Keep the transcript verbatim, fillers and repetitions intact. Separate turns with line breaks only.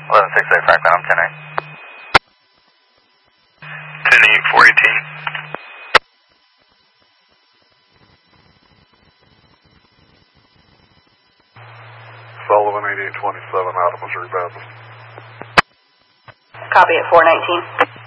eleven six eight Franklin, I'm ten eight.
ten eight, four eighteen.
Sullivan eighty-eight twenty-seven out of Missouri Baptist.
Copy at four nineteen.